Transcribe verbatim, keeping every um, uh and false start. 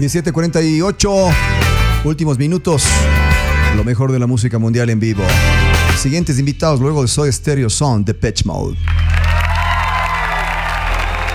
diecisiete cuarenta y ocho, últimos minutos, lo mejor de la música mundial en vivo. Siguientes invitados luego de Soda Stereo son Depeche Mode.